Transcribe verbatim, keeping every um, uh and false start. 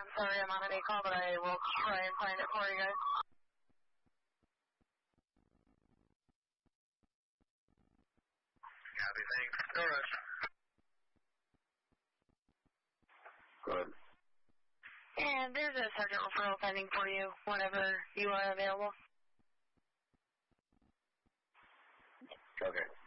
sorry I'm on an A call, but I will try and find it for you guys. Copy, thanks. Go rush. Good. And there's a sergeant referral pending for you whenever you are available. Okay.